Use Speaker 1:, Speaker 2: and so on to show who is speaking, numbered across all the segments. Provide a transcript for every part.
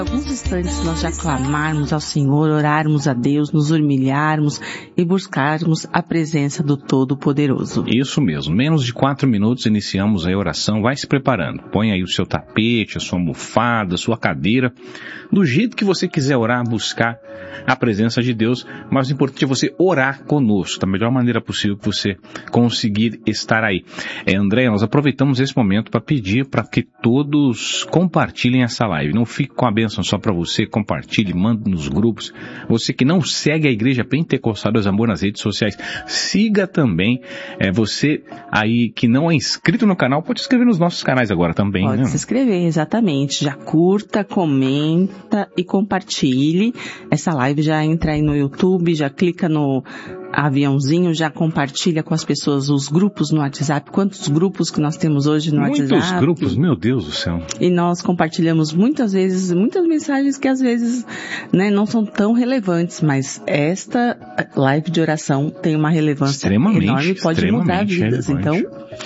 Speaker 1: Alguns instantes nós já clamarmos ao Senhor, orarmos a Deus, nos humilharmos e buscarmos a presença do Todo-Poderoso.
Speaker 2: Isso mesmo, menos de 4 minutos iniciamos a oração, vai se preparando. Põe aí o seu tapete, a sua almofada, a sua cadeira, do jeito que você quiser orar, buscar a presença de Deus, mas o importante é você orar conosco, da melhor maneira possível que você conseguir estar aí. André, nós aproveitamos esse momento para pedir para que todos compartilhem essa live, não fique com a bênção só para você, compartilhe, mande nos grupos. Você que não segue a Igreja Pentecostal dos Amor nas redes sociais, siga também. Você aí que não é inscrito no canal, pode se inscrever nos nossos canais agora também.
Speaker 1: Pode se inscrever, exatamente. Já curta, comenta e compartilhe. Essa live já entra aí no YouTube, já clica no aviãozinho, já compartilha com as pessoas os grupos no WhatsApp. Quantos grupos que nós temos hoje no WhatsApp?
Speaker 2: Muitos grupos, meu Deus do céu.
Speaker 1: E nós compartilhamos muitas vezes, muitas mensagens que às vezes, não são tão relevantes, mas esta live de oração tem uma relevância enorme, pode mudar vidas. Então,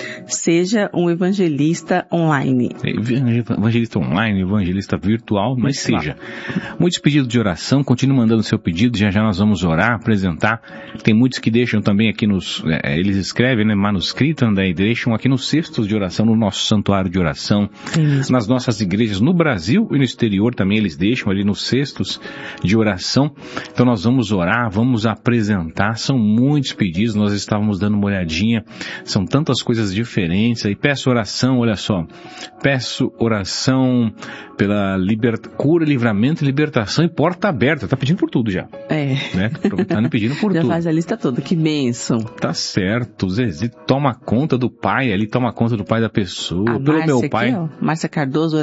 Speaker 1: seja um evangelista online.
Speaker 2: Evangelista online, evangelista virtual, mas seja. Muitos pedidos de oração, continue mandando seu pedido, já nós vamos orar, apresentar. Tem muitos que deixam também aqui eles escrevem, manuscrito, André, e deixam aqui nos cestos de oração, no nosso santuário de oração, nas nossas igrejas no Brasil e no exterior também eles deixam ali nos cestos de oração. Então nós vamos orar, vamos apresentar, são muitos pedidos, nós estávamos dando uma olhadinha, são tantas coisas diferentes, aí peço oração, olha só, peço oração pela cura, livramento, libertação e porta aberta, tá pedindo por tudo já. Né? Tá pedindo por
Speaker 1: já
Speaker 2: tudo.
Speaker 1: Faz a lista toda, que bênção.
Speaker 2: Tá certo, Zezé toma conta do pai, ali toma conta do pai da pessoa, pelo
Speaker 1: Márcia,
Speaker 2: meu pai.
Speaker 1: Aqui, Márcia Cardoso,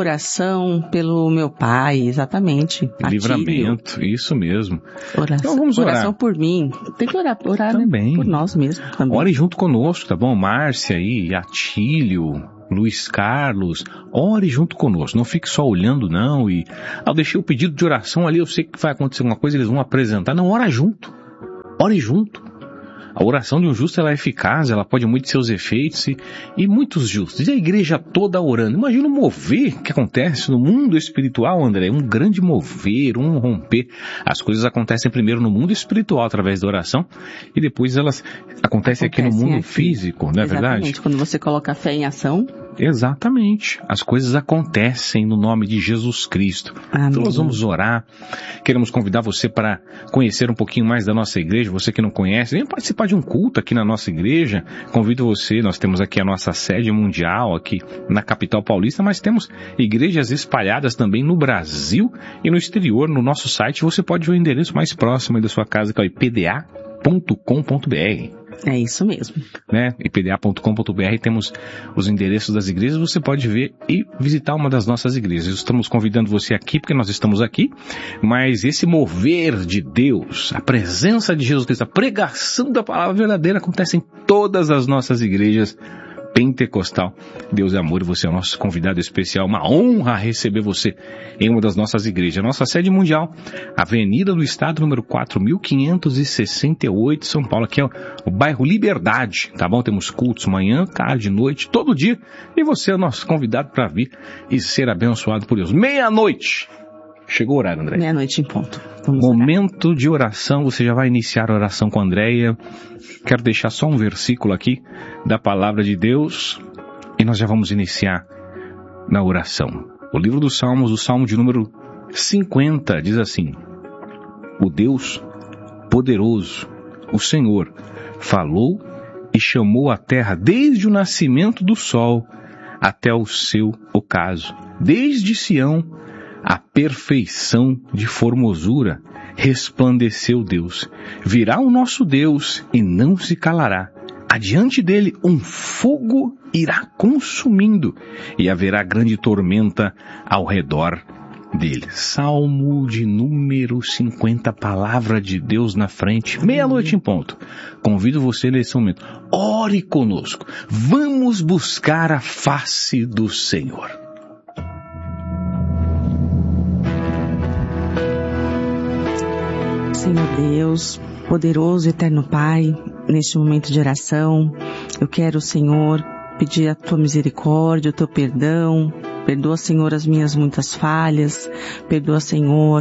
Speaker 1: oração pelo meu pai, exatamente.
Speaker 2: Livramento, isso mesmo.
Speaker 1: Então vamos orar. Oração por mim, tem que orar também, né? Por nós mesmos também.
Speaker 2: Ore junto conosco, tá bom? Márcia aí, Atílio, Luiz Carlos, ore junto conosco, não fique só olhando não eu deixei o pedido de oração ali, eu sei que vai acontecer alguma coisa, eles vão apresentar, não, ore junto. A oração de um justo ela é eficaz, ela pode muito seus efeitos e muitos justos. E a igreja toda orando. Imagina o mover que acontece no mundo espiritual, André. Um grande mover, um romper. As coisas acontecem primeiro no mundo espiritual através da oração e depois elas acontecem aqui no mundo físico, não é verdade?
Speaker 1: Exatamente, quando você coloca a fé em ação.
Speaker 2: Exatamente. As coisas acontecem no nome de Jesus Cristo.
Speaker 1: Amém.
Speaker 2: Então nós vamos orar. Queremos convidar você para conhecer um pouquinho mais da nossa igreja. Você que não conhece, venha participar de um culto aqui na nossa igreja. Convido você, nós temos aqui a nossa sede mundial aqui na capital paulista, mas temos igrejas espalhadas também no Brasil e no exterior. No nosso site você pode ver o endereço mais próximo aí da sua casa, que é o ipda.com.br.
Speaker 1: É isso mesmo.
Speaker 2: Né? ipda.com.br temos os endereços das igrejas, você pode ver e visitar uma das nossas igrejas. Estamos convidando você aqui porque nós estamos aqui, mas esse mover de Deus, a presença de Jesus Cristo, a pregação da palavra verdadeira acontece em todas as nossas igrejas pentecostal. Deus é amor e você é o nosso convidado especial. Uma honra receber você em uma das nossas igrejas. Nossa sede mundial, Avenida do Estado, número 4568, São Paulo. Aqui é o bairro Liberdade, tá bom? Temos cultos manhã, tarde, noite, todo dia. E você é o nosso convidado para vir e ser abençoado por Deus. Meia-noite. Chegou o horário, André.
Speaker 1: Meia-noite em ponto.
Speaker 2: Momento de oração, você já vai iniciar a oração com a Andréia. Quero deixar só um versículo aqui da palavra de Deus e nós já vamos iniciar na oração. O livro dos Salmos, o Salmo de número 50, diz assim: O Deus poderoso, o Senhor, falou e chamou a terra desde o nascimento do sol até o seu ocaso. Desde Sião, a perfeição de formosura, resplandeceu Deus. Virá o nosso Deus e não se calará. Adiante dele um fogo irá consumindo e haverá grande tormenta ao redor dele. Salmo de número 50, palavra de Deus na frente, meia-noite em ponto. Convido você nesse momento, ore conosco, vamos buscar a face do Senhor.
Speaker 1: Senhor Deus, poderoso e eterno Pai, neste momento de oração, eu quero, Senhor, pedir a Tua misericórdia, o Teu perdão, Perdoa, Senhor, as minhas muitas falhas. Perdoa, Senhor,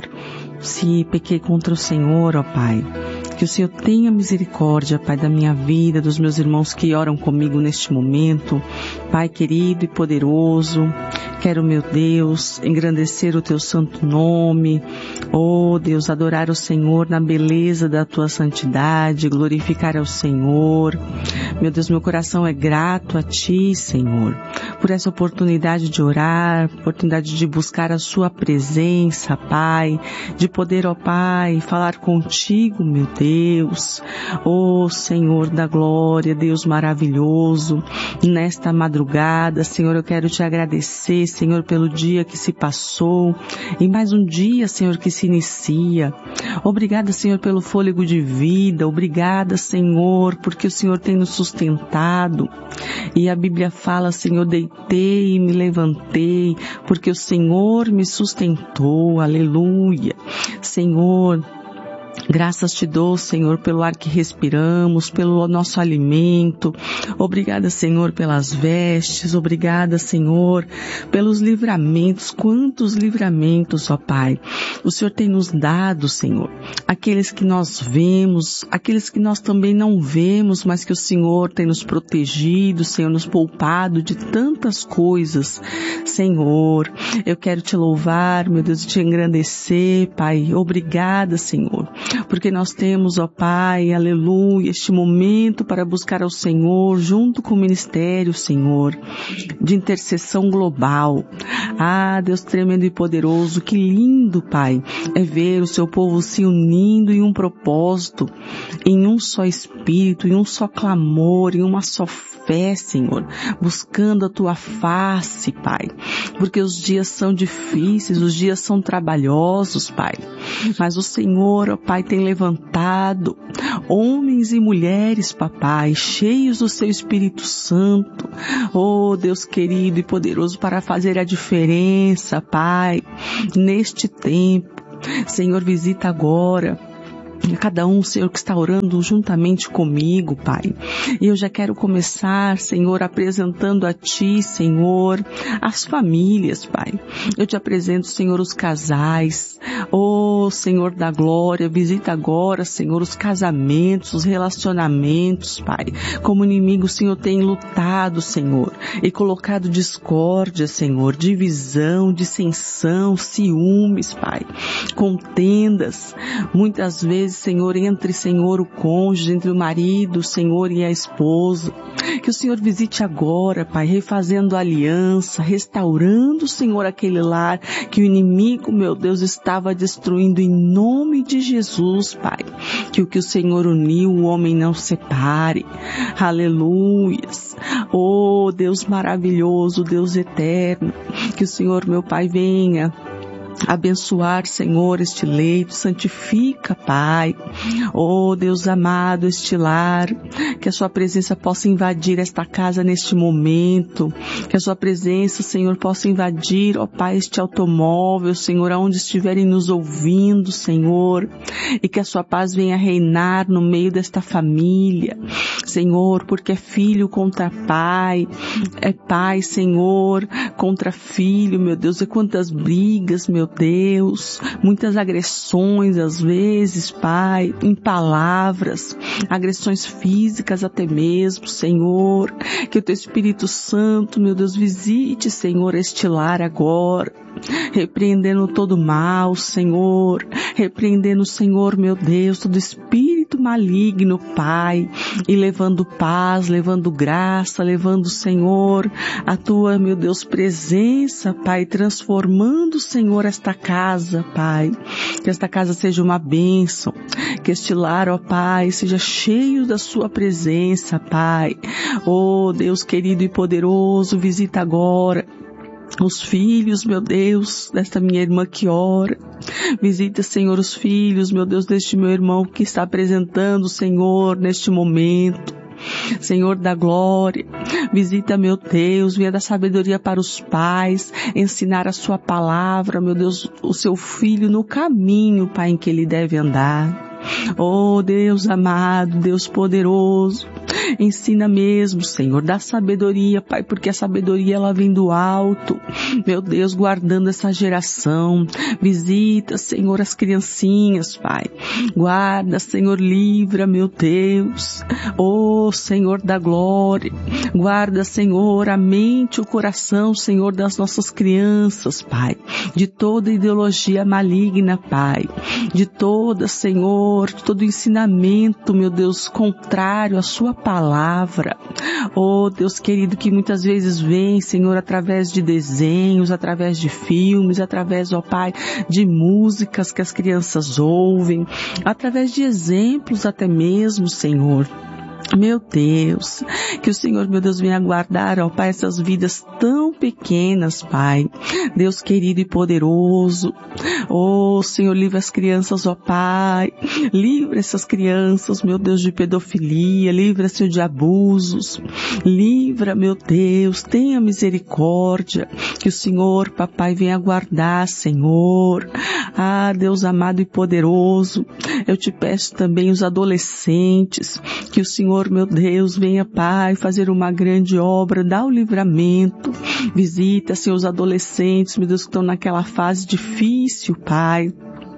Speaker 1: se pequei contra o Senhor, ó Pai. Que o Senhor tenha misericórdia, Pai, da minha vida, dos meus irmãos que oram comigo neste momento. Pai querido e poderoso, quero, meu Deus, engrandecer o Teu santo nome. Oh, Deus, adorar o Senhor na beleza da Tua santidade, glorificar ao Senhor. Meu Deus, meu coração é grato a Ti, Senhor, por essa oportunidade de orar, oportunidade de buscar a Sua presença, Pai, de poder, ó Pai, falar contigo, meu Deus. Oh, Senhor da glória, Deus maravilhoso, nesta madrugada, Senhor, eu quero Te agradecer, Senhor, pelo dia que se passou e mais um dia, Senhor, que se inicia. Obrigada, Senhor, pelo fôlego de vida. Obrigada, Senhor, porque o Senhor tem nos sustentado. E a Bíblia fala, Senhor, deitei e me levantei, porque o Senhor me sustentou. Aleluia. Senhor, graças Te dou, Senhor, pelo ar que respiramos, pelo nosso alimento. Obrigada, Senhor, pelas vestes. Obrigada, Senhor, pelos livramentos. Quantos livramentos, ó Pai, o Senhor tem nos dado, Senhor. Aqueles que nós vemos, aqueles que nós também não vemos, mas que o Senhor tem nos protegido, Senhor, nos poupado de tantas coisas. Senhor, eu quero Te louvar, meu Deus, e Te engrandecer, Pai. Obrigada, Senhor, porque nós temos, ó Pai, aleluia, este momento para buscar ao Senhor, junto com o ministério, Senhor, de intercessão global. Ah, Deus tremendo e poderoso, que lindo, Pai, é ver o Seu povo se unindo em um propósito, em um só espírito, em um só clamor, em uma só fé, Senhor, buscando a Tua face, Pai, porque os dias são difíceis, os dias são trabalhosos, Pai, mas o Senhor, ó Pai, tem levantado homens e mulheres, papai, cheios do Seu Espírito Santo, oh Deus querido e poderoso, para fazer a diferença, Pai, neste tempo. Senhor, visita agora cada um, Senhor, que está orando juntamente comigo, Pai. E eu já quero começar, Senhor, apresentando a Ti, Senhor, as famílias, Pai. Eu Te apresento, Senhor, os casais. Oh, Senhor da glória, visita agora, Senhor, os casamentos, os relacionamentos, Pai. Como o inimigo, Senhor, tem lutado, Senhor, e colocado discórdia, Senhor, divisão, dissensão, ciúmes, Pai, contendas, muitas vezes, Senhor, entre, Senhor, o cônjuge, entre o marido, Senhor, e a esposa. Que o Senhor visite agora, Pai, refazendo a aliança, restaurando, Senhor, aquele lar que o inimigo, meu Deus, estava destruindo em nome de Jesus, Pai. Que o Senhor uniu, o homem não separe. Aleluias. Oh, Deus maravilhoso, Deus eterno. Que o Senhor, meu Pai, venha abençoar, Senhor, este leito, santifica, Pai, oh Deus amado, este lar, que a Sua presença possa invadir esta casa neste momento, que a Sua presença, Senhor, possa invadir, ó Pai, este automóvel, Senhor, aonde estiverem nos ouvindo, Senhor, e que a Sua paz venha reinar no meio desta família, Senhor, porque é filho contra pai, é pai, Senhor, contra filho, meu Deus, e quantas brigas, meu Deus, muitas agressões às vezes, Pai, em palavras, agressões físicas até mesmo, Senhor, que o Teu Espírito Santo, meu Deus, visite, Senhor, este lar agora, repreendendo todo mal, Senhor, repreendendo, Senhor, meu Deus, todo espírito maligno, Pai, e levando paz, levando graça, levando, Senhor, a Tua, meu Deus, presença, Pai, transformando, Senhor, esta casa, Pai, que esta casa seja uma bênção, que este lar, ó Pai, seja cheio da Sua presença, Pai, oh Deus querido e poderoso, visita agora os filhos, meu Deus, desta minha irmã que ora. Visita, Senhor, os filhos, meu Deus, deste meu irmão que está apresentando, Senhor, neste momento. Senhor da glória, visita, meu Deus, venha dar sabedoria para os pais, ensinar a Sua palavra, meu Deus, o seu filho no caminho, Pai, em que ele deve andar. Oh, Deus amado, Deus poderoso, ensina mesmo, Senhor, dá sabedoria, Pai, porque a sabedoria ela vem do alto. Meu Deus, guardando essa geração. Visita, Senhor, as criancinhas, Pai. Guarda, Senhor, livra, meu Deus. Oh, Senhor da glória. Guarda, Senhor, a mente, o coração, Senhor, das nossas crianças, Pai. De toda ideologia maligna, Pai. De toda, Senhor, de todo ensinamento, meu Deus, contrário à sua palavra. Oh, Deus querido, que muitas vezes vem, Senhor, através de desenhos, através de filmes, através, ó Pai, de músicas que as crianças ouvem, através de exemplos até mesmo, Senhor. Meu Deus, que o Senhor, meu Deus, venha guardar, ó Pai, essas vidas tão pequenas, Pai. Deus querido e poderoso. Oh, Senhor, livra as crianças, ó Pai. Livra essas crianças, meu Deus, de pedofilia. Livra, Senhor, de abusos. Livra, meu Deus, tenha misericórdia. Que o Senhor, papai, venha guardar, Senhor. Ah, Deus amado e poderoso, eu te peço também os adolescentes, que o Senhor, meu Deus, venha, Pai, fazer uma grande obra, dá o livramento, visita, Senhor, os adolescentes, meu Deus, que estão naquela fase difícil, Pai.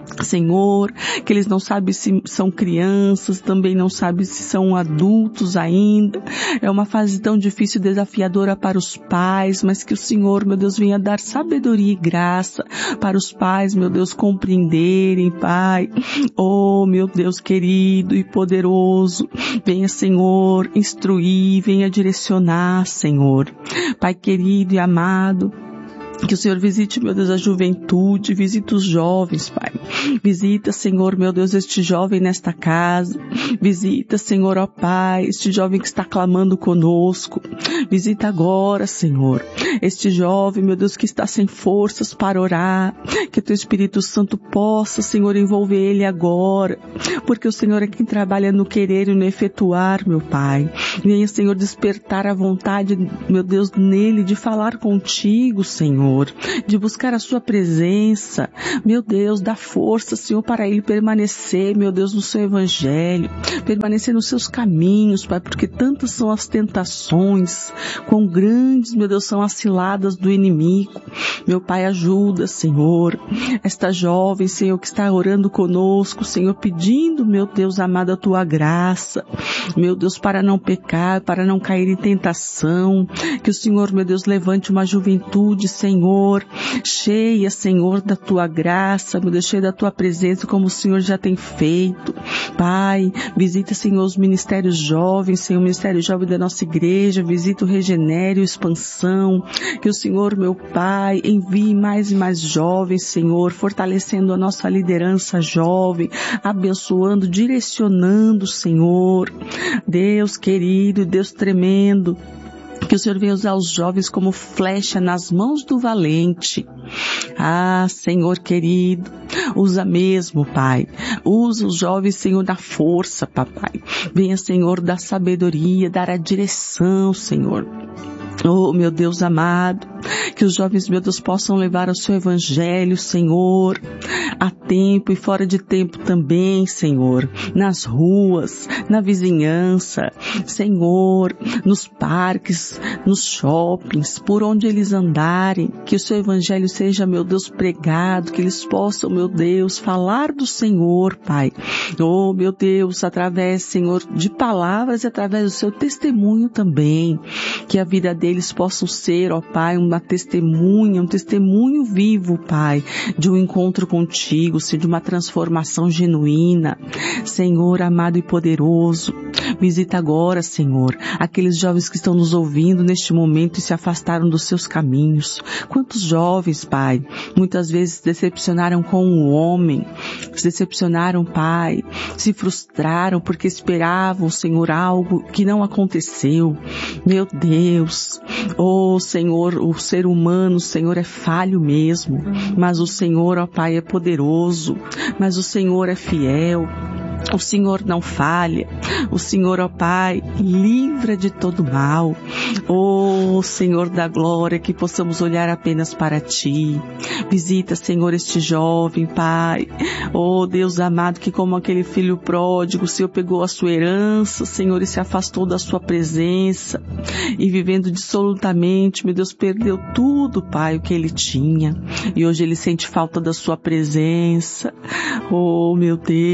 Speaker 1: Senhor, que eles não sabem se são crianças, também não sabem se são adultos ainda. É uma fase tão difícil e desafiadora para os pais, mas que o Senhor, meu Deus, venha dar sabedoria e graça para os pais, meu Deus, compreenderem, Pai. Oh, meu Deus querido e poderoso, venha, Senhor, instruir, venha direcionar, Senhor. Pai querido e amado, que o Senhor visite, meu Deus, a juventude, visita os jovens, Pai. Visita, Senhor, meu Deus, este jovem nesta casa. Visita, Senhor, ó Pai, este jovem que está clamando conosco. Visita agora, Senhor, este jovem, meu Deus, que está sem forças para orar. Que teu Espírito Santo possa, Senhor, envolver ele agora. Porque o Senhor é quem trabalha no querer e no efetuar, meu Pai. Venha, Senhor, despertar a vontade, meu Deus, nele de falar contigo, Senhor. De buscar a sua presença, meu Deus, dá força, Senhor, para ele permanecer, meu Deus, no seu evangelho, permanecer nos seus caminhos, Pai, porque tantas são as tentações, quão grandes, meu Deus, são as ciladas do inimigo. Meu Pai, ajuda, Senhor, esta jovem, Senhor, que está orando conosco, Senhor, pedindo, meu Deus amado, a tua graça, meu Deus, para não pecar, para não cair em tentação, que o Senhor, meu Deus, levante uma juventude, Senhor, cheia, Senhor, da tua graça, meu Deus, cheia da tua presença, como o Senhor já tem feito. Pai, visita, Senhor, os ministérios jovens, Senhor, o ministério jovem da nossa igreja, visita o Regenere, o Expansão, que o Senhor, meu Pai, envie mais e mais jovens, Senhor, fortalecendo a nossa liderança jovem, abençoando, direcionando, Senhor. Deus querido, Deus tremendo, que o Senhor venha usar os jovens como flecha nas mãos do valente. Ah, Senhor querido, usa mesmo, Pai. Usa os jovens, Senhor, da força, Papai. Venha, Senhor, dar sabedoria, dar a direção, Senhor. Oh, meu Deus amado, que os jovens, meu Deus, possam levar o seu evangelho, Senhor, a tempo e fora de tempo também, Senhor, nas ruas, na vizinhança, Senhor, nos parques, nos shoppings, por onde eles andarem, que o seu evangelho seja, meu Deus, pregado, que eles possam, meu Deus, falar do Senhor, Pai. Oh, meu Deus, através, Senhor, de palavras e através do seu testemunho também, que a vida deles possam ser, ó Pai, uma testemunha, um testemunho vivo, Pai, de um encontro contigo, de uma transformação genuína. Senhor amado e poderoso, visita agora, Senhor, aqueles jovens que estão nos ouvindo neste momento e se afastaram dos seus caminhos. Quantos jovens, Pai, muitas vezes se decepcionaram com o homem, se decepcionaram, Pai, se frustraram porque esperavam, Senhor, algo que não aconteceu. Meu Deus, oh Senhor, o ser humano, Senhor, é falho mesmo, mas o Senhor, ó Pai, é poderoso, mas o Senhor é fiel. O Senhor não falha. O Senhor, ó Pai, livra de todo mal. Ó Senhor da glória, que possamos olhar apenas para Ti. Visita, Senhor, este jovem, Pai. Ó Deus amado, que como aquele filho pródigo, o Senhor pegou a sua herança, Senhor, e se afastou da sua presença. E vivendo dissolutamente, meu Deus, perdeu tudo, Pai, o que ele tinha. E hoje ele sente falta da sua presença. Oh, meu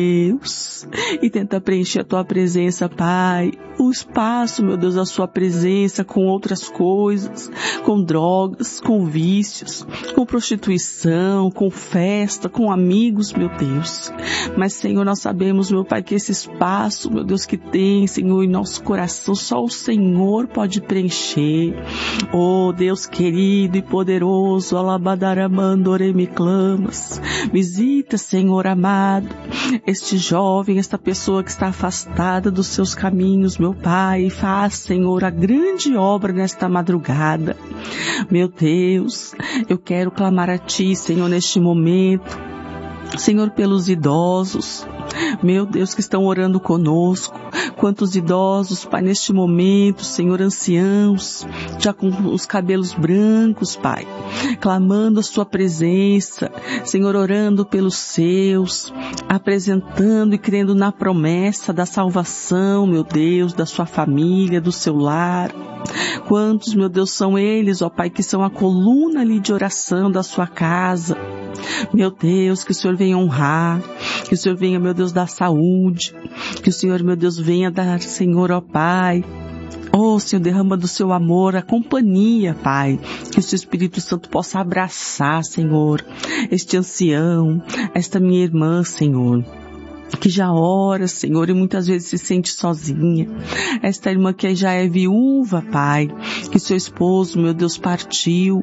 Speaker 1: Deus. E tenta preencher a tua presença, Pai. O espaço, meu Deus, da sua presença com outras coisas, com drogas, com vícios, com prostituição, com festa, com amigos, meu Deus. Mas, Senhor, nós sabemos, meu Pai, que esse espaço, meu Deus, que tem, Senhor, em nosso coração, só o Senhor pode preencher. Oh, Deus querido e poderoso, alabadarabandore me clamas. Visita, Senhor amado, este jovem, esta pessoa que está afastada dos seus caminhos, meu Pai, faz, Senhor, a grande obra nesta madrugada. Meu Deus, eu quero clamar a Ti, Senhor, neste momento, Senhor, pelos idosos, meu Deus, que estão orando conosco. Quantos idosos, Pai, neste momento, Senhor, anciãos, já com os cabelos brancos, Pai, clamando a Sua presença, Senhor, orando pelos seus, apresentando e crendo na promessa da salvação, meu Deus, da sua família, do seu lar. Quantos, meu Deus, são eles, ó Pai, que são a coluna ali de oração da sua casa. Meu Deus, que o Senhor venha honrar, que o Senhor venha, meu Deus, dar saúde, que o Senhor, meu Deus, venha dar, Senhor, ó Pai, oh, Senhor, derrama do seu amor a companhia, Pai, que o seu Espírito Santo possa abraçar, Senhor, este ancião, esta minha irmã, Senhor, que já ora, Senhor, e muitas vezes se sente sozinha. Esta irmã que já é viúva, Pai, que seu esposo, meu Deus, partiu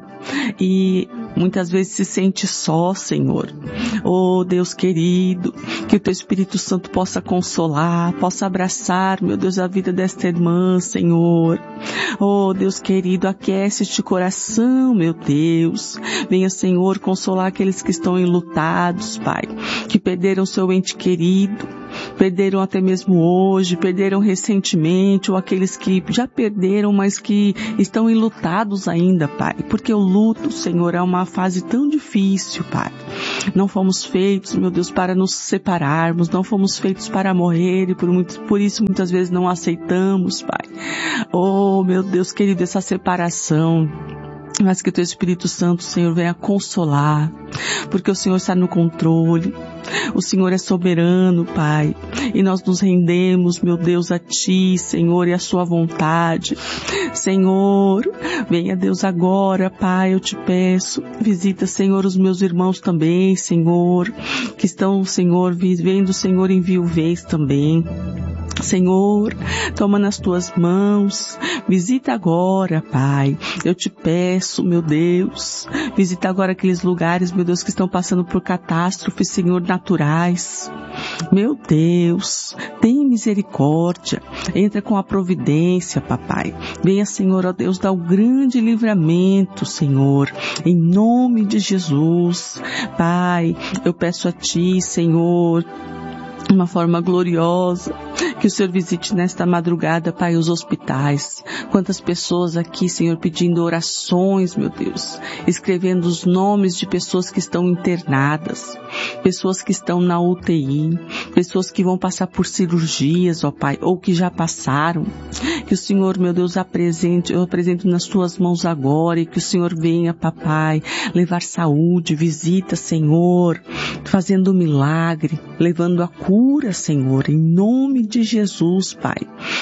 Speaker 1: e muitas vezes se sente só, Senhor. Oh, Deus querido, que o Teu Espírito Santo possa consolar, possa abraçar, meu Deus, a vida desta irmã, Senhor. Oh, Deus querido, aquece este coração, meu Deus. Venha, Senhor, consolar aqueles que estão enlutados, Pai, que perderam seu ente querido, perderam até mesmo hoje, perderam recentemente, ou aqueles que já perderam, mas que estão enlutados ainda, Pai, porque o luto, Senhor, é uma fase tão difícil, Pai. Não fomos feitos, meu Deus, para nos separarmos, não fomos feitos para morrer e por isso muitas vezes não aceitamos, Pai. Oh, meu Deus querido, essa separação, mas que o Teu Espírito Santo, Senhor, venha consolar, porque o Senhor está no controle, o Senhor é soberano, Pai, e nós nos rendemos, meu Deus, a Ti, Senhor, e a Sua vontade. Senhor, venha, Deus, agora, Pai, eu te peço, visita, Senhor, os meus irmãos também, Senhor, que estão, Senhor, vivendo, Senhor, em viuvez também. Senhor, toma nas Tuas mãos, visita agora, Pai, eu te peço, meu Deus, visita agora aqueles lugares, meu Deus, que estão passando por catástrofes, Senhor, naturais. Meu Deus, tem misericórdia, entra com a providência, Papai. Venha, Senhor, ó Deus, dar o grande livramento, Senhor, em nome de Jesus. Pai, eu peço a Ti, Senhor, uma forma gloriosa, que o Senhor visite nesta madrugada, Pai, os hospitais. Quantas pessoas aqui, Senhor, pedindo orações, meu Deus, escrevendo os nomes de pessoas que estão internadas, pessoas que estão na UTI, pessoas que vão passar por cirurgias, ó Pai, ou que já passaram. Que o Senhor, meu Deus, eu apresento nas Tuas mãos agora e que o Senhor venha, Papai, levar saúde, visita, Senhor, fazendo um milagre, levando a cura, Senhor, em nome de Jesus, Pai.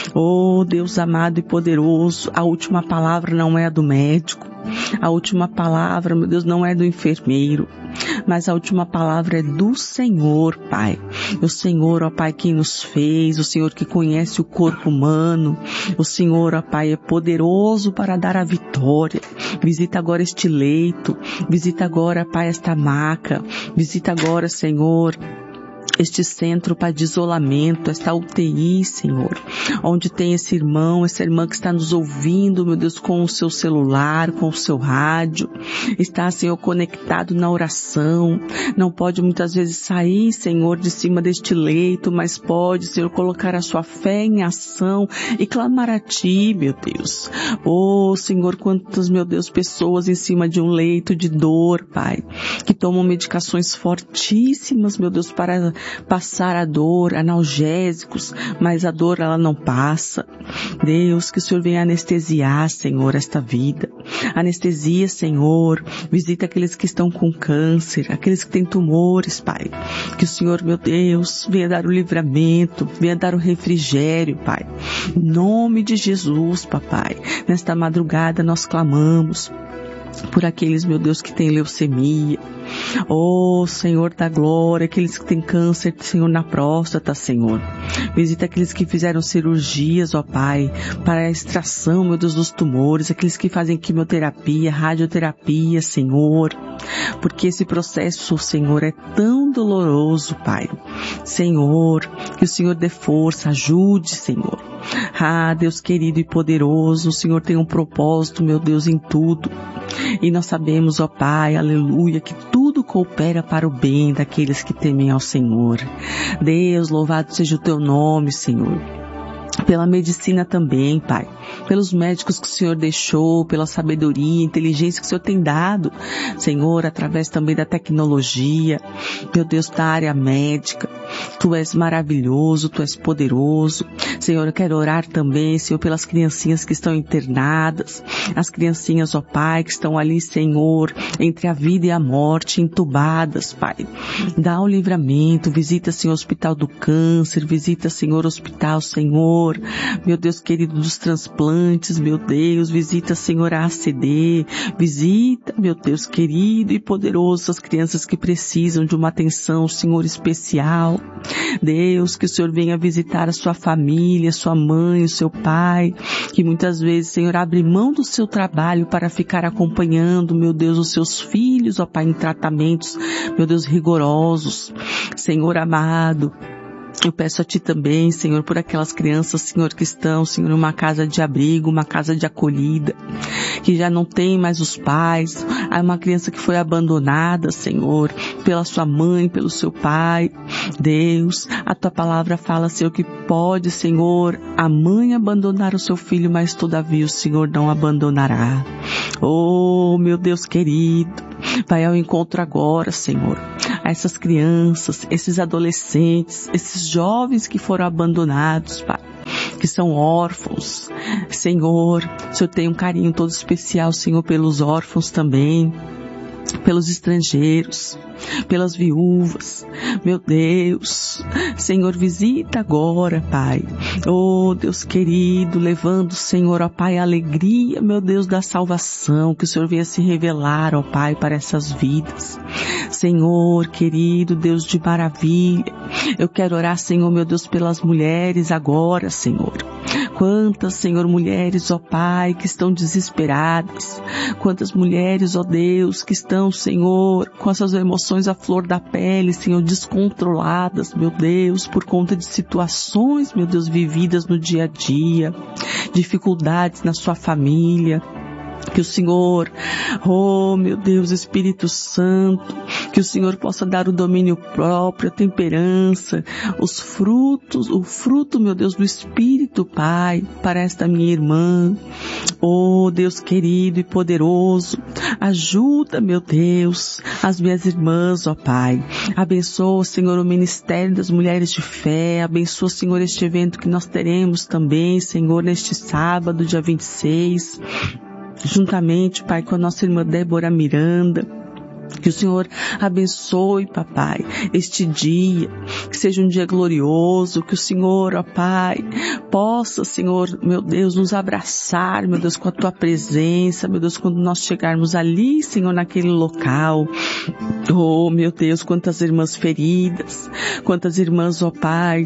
Speaker 1: Oh, Deus amado e poderoso, a última palavra não é a do médico, a última palavra, meu Deus, não é do enfermeiro, mas a última palavra é do Senhor, Pai. O Senhor, ó Pai, quem nos fez, o Senhor que conhece o corpo humano, o Senhor, ó Pai, é poderoso para dar a vitória. Visita agora este leito, visita agora, Pai, esta maca, visita agora, Senhor, este centro, Pai, de isolamento, esta UTI, Senhor, onde tem esse irmão, essa irmã que está nos ouvindo, meu Deus, com o seu celular, com o seu rádio, está, Senhor, conectado na oração, não pode muitas vezes sair, Senhor, de cima deste leito, mas pode, Senhor, colocar a sua fé em ação e clamar a Ti, meu Deus. Oh, Senhor, quantas, meu Deus, pessoas em cima de um leito de dor, Pai, que tomam medicações fortíssimas, meu Deus, para passar a dor, analgésicos, mas a dor ela não passa. Deus, que o Senhor venha anestesiar, Senhor, esta vida. Anestesia, Senhor, visita aqueles que estão com câncer, aqueles que têm tumores, Pai. Que o Senhor, meu Deus, venha dar o livramento, venha dar o refrigério, Pai. Em nome de Jesus, Papai, nesta madrugada nós clamamos por aqueles, meu Deus, que têm leucemia. Oh, Senhor da glória, aqueles que têm câncer, Senhor, na próstata, Senhor. Visita aqueles que fizeram cirurgias, ó Pai, para a extração, meu Deus, dos tumores, aqueles que fazem quimioterapia, radioterapia, Senhor. Porque esse processo, Senhor, é tão doloroso, Pai. Senhor, que o Senhor dê força, ajude, Senhor. Ah, Deus querido e poderoso, o Senhor tem um propósito, meu Deus, em tudo. E nós sabemos, ó Pai, aleluia, que tudo coopera para o bem daqueles que temem ao Senhor. Deus, louvado seja o Teu nome, Senhor. Pela medicina também, Pai. Pelos médicos que o Senhor deixou, pela sabedoria, inteligência que o Senhor tem dado, Senhor, através também da tecnologia, meu Deus, da área médica. Tu és maravilhoso, Tu és poderoso. Senhor, eu quero orar também, Senhor, pelas criancinhas que estão internadas, as criancinhas, ó Pai, que estão ali, Senhor, entre a vida e a morte, entubadas, Pai. Dá o livramento, visita, Senhor, o Hospital do Câncer, visita, Senhor, o Hospital, Senhor, meu Deus querido, dos transplantes, meu Deus, visita, Senhor, a ACD, visita, meu Deus querido e poderoso, as crianças que precisam de uma atenção, Senhor, especial. Deus, que o Senhor venha visitar a sua família, sua mãe, o seu pai, que muitas vezes, Senhor, abre mão do seu trabalho para ficar acompanhando, meu Deus, os seus filhos, ó Pai, em tratamentos, meu Deus, rigorosos. Senhor amado, eu peço a Ti também, Senhor, por aquelas crianças, Senhor, que estão, Senhor, em uma casa de abrigo, uma casa de acolhida, que já não tem mais os pais. Há uma criança que foi abandonada, Senhor, pela sua mãe, pelo seu pai. Deus, a Tua palavra fala, Senhor, que pode, Senhor, a mãe abandonar o seu filho, mas todavia o Senhor não abandonará. Oh, meu Deus querido, vai ao encontro agora, Senhor, a essas crianças, esses adolescentes, esses jovens que foram abandonados, Pai, que são órfãos. Senhor, o Senhor tem um carinho todo especial, Senhor, pelos órfãos também, pelos estrangeiros, pelas viúvas. Meu Deus, Senhor, visita agora, Pai. Oh, Deus querido, levando, Senhor, ó Pai, a alegria, meu Deus, da salvação, que o Senhor venha se revelar, ó Pai, para essas vidas. Senhor, querido, Deus de maravilha, eu quero orar, Senhor, meu Deus, pelas mulheres agora, Senhor. Quantas, Senhor, mulheres, ó Pai, que estão desesperadas. Quantas mulheres, ó Deus, que estão, Senhor, com as suas emoções à flor da pele, Senhor, descontroladas, meu Deus, por conta de situações, meu Deus, vividas no dia a dia, dificuldades na sua família. Que o Senhor, oh meu Deus, Espírito Santo, que o Senhor possa dar o domínio próprio, a temperança, os frutos, o fruto, meu Deus, do Espírito, Pai, para esta minha irmã. Oh Deus querido e poderoso, ajuda, meu Deus, as minhas irmãs, ó Pai. Abençoa, Senhor, o ministério das mulheres de fé. Abençoa, Senhor, este evento que nós teremos também, Senhor, neste sábado, dia 26. Juntamente, Pai, com a nossa irmã Débora Miranda. Que o Senhor abençoe, Papai, este dia, que seja um dia glorioso, que o Senhor, ó Pai, possa, Senhor, meu Deus, nos abraçar, meu Deus, com a Tua presença, meu Deus, quando nós chegarmos ali, Senhor, naquele local. Oh, meu Deus, quantas irmãs feridas, quantas irmãs, ó Pai,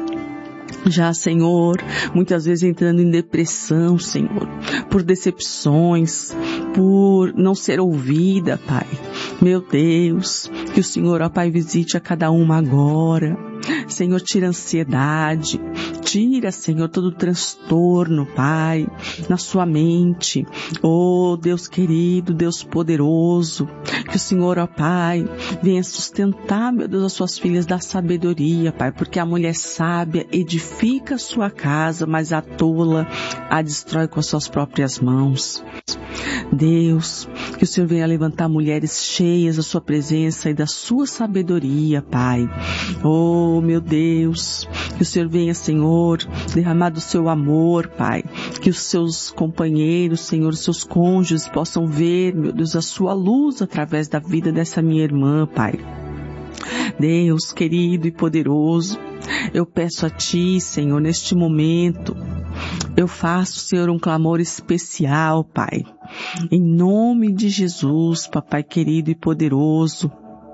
Speaker 1: já, Senhor, muitas vezes entrando em depressão, Senhor, por decepções, por não ser ouvida, Pai. Meu Deus, que o Senhor, ó Pai, visite a cada uma agora. Senhor, tira a ansiedade, tira, Senhor, todo o transtorno, Pai, na sua mente. Oh, Deus querido, Deus poderoso, que o Senhor, ó Pai, venha sustentar, meu Deus, as suas filhas da sabedoria, Pai, porque a mulher sábia edifica a sua casa, mas a tola a destrói com as suas próprias mãos. Deus, que o Senhor venha levantar mulheres cheias da sua presença e da sua sabedoria, Pai. Oh, meu Deus, que o Senhor venha, Senhor, derramar do seu amor, Pai. Que os seus companheiros, Senhor, os seus cônjuges possam ver, meu Deus, a sua luz através da vida dessa minha irmã, Pai. Deus querido e poderoso, eu peço a Ti, Senhor, neste momento, eu faço, Senhor, um clamor especial, Pai. Em nome de Jesus, Papai querido e poderoso.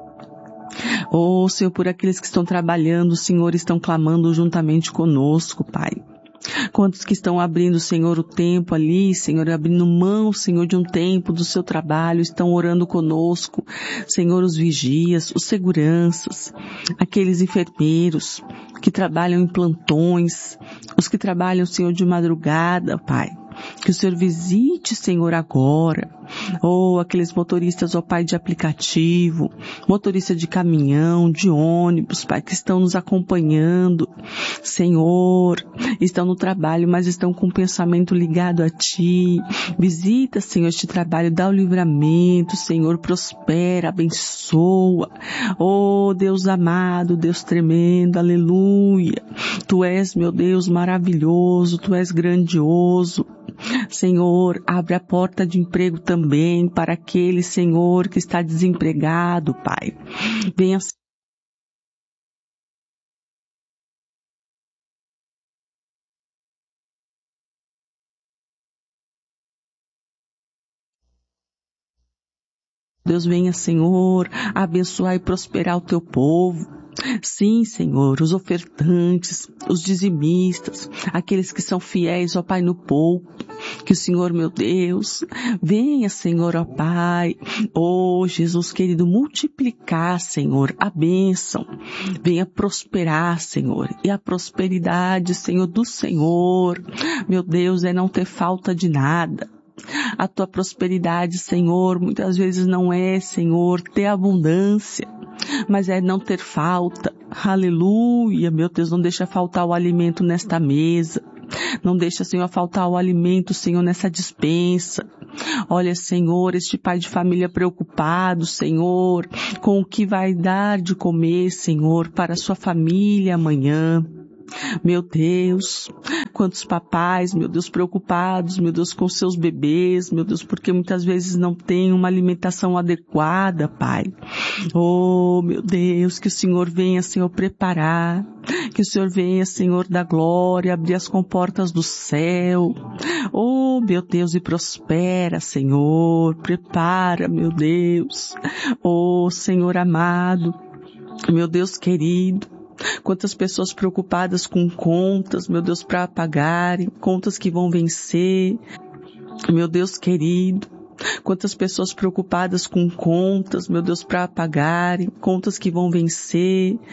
Speaker 1: Oh, Senhor, por aqueles que estão trabalhando, Senhor, estão clamando juntamente conosco, Pai. Quantos que estão abrindo, Senhor, o tempo ali, Senhor, abrindo mão, Senhor, de um tempo do seu trabalho, estão orando conosco, Senhor, os vigias, os seguranças, aqueles enfermeiros que trabalham em plantões, os que trabalham, Senhor, de madrugada, Pai. Que o Senhor visite, Senhor, agora. Oh, aqueles motoristas, ó Pai, de aplicativo, motorista de caminhão, de ônibus, Pai, que estão nos acompanhando. Senhor, estão no trabalho, mas estão com o pensamento ligado a Ti. Visita, Senhor, este trabalho, dá o livramento, Senhor, prospera, abençoa. Oh, Deus amado, Deus tremendo, aleluia. Tu és, meu Deus, maravilhoso, Tu és grandioso. Senhor, abre a porta de emprego também para aquele, Senhor, que está desempregado, Pai. Venha Deus, venha, Senhor, abençoar e prosperar o Teu povo. Sim, Senhor, os ofertantes, os dizimistas, aqueles que são fiéis, ó Pai, no pouco. Que o Senhor, meu Deus, venha, Senhor, ó Pai, ó Jesus querido, multiplicar, Senhor, a bênção. Venha prosperar, Senhor, e a prosperidade, Senhor, do Senhor, meu Deus, é não ter falta de nada. A Tua prosperidade, Senhor, muitas vezes não é, Senhor, ter abundância, mas é não ter falta. Aleluia, meu Deus, não deixa faltar o alimento nesta mesa. Não deixa, Senhor, faltar o alimento, Senhor, nessa despensa. Olha, Senhor, este pai de família preocupado, Senhor, com o que vai dar de comer, Senhor, para a sua família amanhã. Meu Deus, quantos papais, meu Deus, preocupados, meu Deus, com seus bebês, meu Deus, porque muitas vezes não tem uma alimentação adequada, Pai. Oh, meu Deus, que o Senhor venha, Senhor, preparar, que o Senhor venha, Senhor, da glória, abrir as comportas do céu. Oh, meu Deus, e prospera, Senhor, prepara, meu Deus. Oh, Senhor amado, meu Deus querido, quantas pessoas preocupadas com contas, meu Deus, para pagarem, contas que vão vencer, meu Deus querido. Quantas pessoas preocupadas com contas, meu Deus, para pagarem, contas que vão vencer.